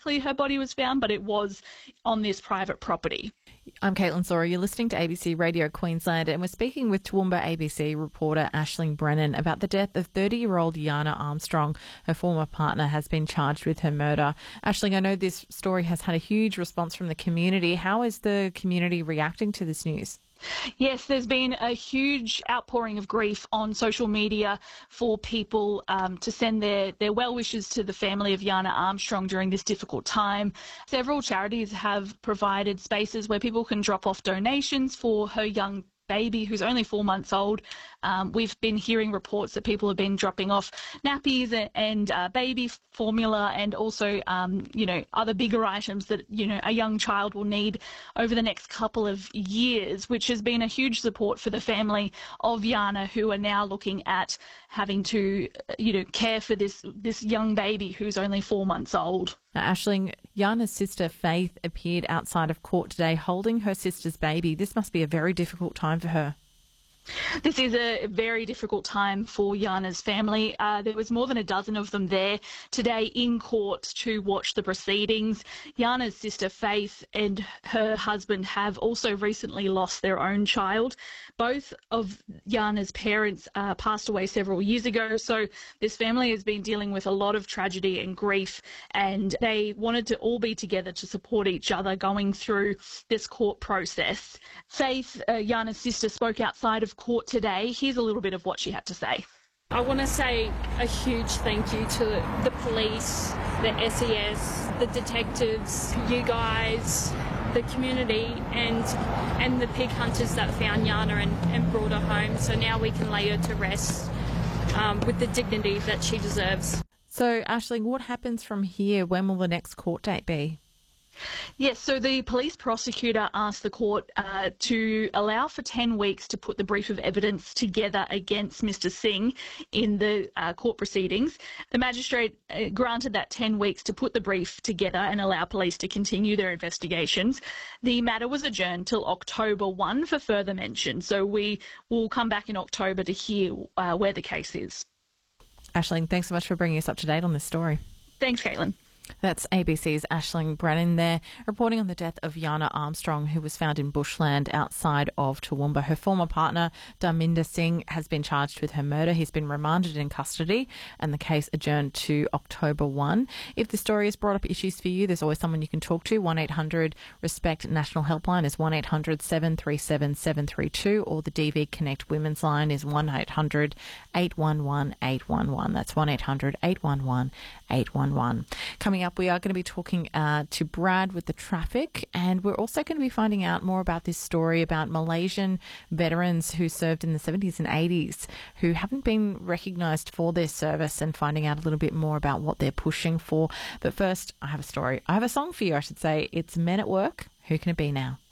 exactly her body was found, but it was on this private property. I'm Caitlin Sora. You're listening to ABC Radio Queensland, and we're speaking with Toowoomba ABC reporter Aisling Brennan about the death of 30-year-old Yana Armstrong. Her former partner has been charged with her murder. Aisling, I know this story has had a huge response from the community. How is the community reacting to this news? Yes, there's been a huge outpouring of grief on social media for people to send their well wishes to the family of Yana Armstrong during this difficult time. Several charities have provided spaces where people can drop off donations for her young baby who's only 4 months old. We've been hearing reports that people have been dropping off nappies and baby formula and also, other bigger items that, a young child will need over the next couple of years, which has been a huge support for the family of Yana, who are now looking at having to, care for this young baby who's only 4 months old. Now, Aisling, Yana's sister Faith appeared outside of court today holding her sister's baby. This must be a very difficult time for her. This is a very difficult time for Yana's family. There was more than a dozen of them there today in court to watch the proceedings. Yana's sister Faith and her husband have also recently lost their own child. Both of Yana's parents passed away several years ago, so this family has been dealing with a lot of tragedy and grief, and they wanted to all be together to support each other going through this court process. Faith, Yana's sister, spoke outside of court today. Here's a little bit of what she had to say. I want to say a huge thank you to the police, the SES, the detectives, you guys, the community and the pig hunters that found Yana and brought her home. So now we can lay her to rest with the dignity that she deserves. So, Aisling, what happens from here? When will the next court date be? Yes, so the police prosecutor asked the court to allow for 10 weeks to put the brief of evidence together against Mr Singh in the court proceedings. The magistrate granted that 10 weeks to put the brief together and allow police to continue their investigations. The matter was adjourned till October 1 for further mention, so we will come back in October to hear where the case is. Aisling, thanks so much for bringing us up to date on this story. Thanks, Caitlin. That's ABC's Aisling Brennan there, reporting on the death of Yana Armstrong, who was found in bushland outside of Toowoomba. Her former partner, Dharminder Singh, has been charged with her murder. He's been remanded in custody and the case adjourned to October 1. If the story has brought up issues for you, there's always someone you can talk to. 1-800-RESPECT National Helpline is 1-800-737-732, or the DV Connect Women's Line is 1-800-811-811. That's 1-800-811-811. Coming up, we are going to be talking to Brad with the traffic, and we're also going to be finding out more about this story about Malaysian veterans who served in the 70s and 80s who haven't been recognised for their service, and finding out a little bit more about what they're pushing for. But first, I have a song for you, I should say. It's Men at Work. Who Can It Be Now?